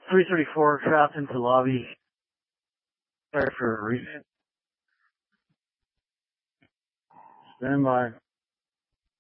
334, trapped into lobby. Sorry for a reason. Stand by.